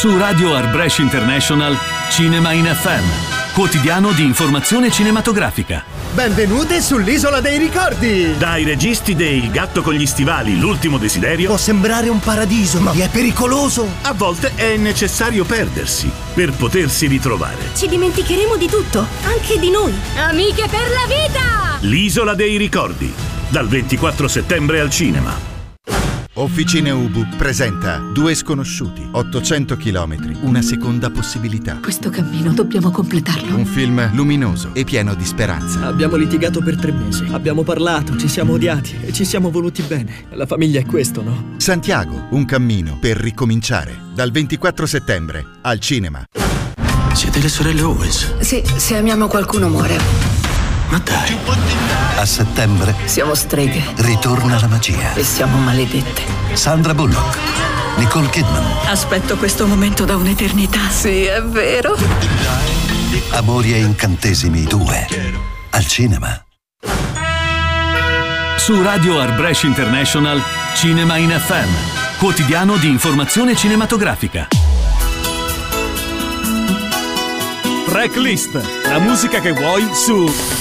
Su Radio Art Brescia International, Cinema in FM, quotidiano di informazione cinematografica. Benvenute sull'Isola dei Ricordi! Dai registi dei Il gatto con gli stivali, L'ultimo desiderio. Può sembrare un paradiso, ma è pericoloso! A volte è necessario perdersi per potersi ritrovare. Ci dimenticheremo di tutto, anche di noi. Amiche per la vita! L'Isola dei Ricordi, dal 24 settembre al cinema. Officine Ubu presenta Due sconosciuti, 800 chilometri, una seconda possibilità. Questo cammino dobbiamo completarlo. Un film luminoso e pieno di speranza. Abbiamo litigato per 3 mesi, abbiamo parlato, ci siamo odiati e ci siamo voluti bene. La famiglia è questo, no? Santiago, un cammino per ricominciare. Dal 24 settembre al cinema. Siete le sorelle Owens? Sì, se amiamo qualcuno muore. Ma dai. A settembre Siamo streghe ritorna la magia. e siamo maledette. Sandra Bullock, Nicole Kidman, Aspetto questo momento da un'eternità. Sì, è vero. Amori e incantesimi 2. Al cinema. Su Radio Art Brescia International, Cinema in FM, quotidiano di informazione cinematografica. Tracklist, la musica che vuoi su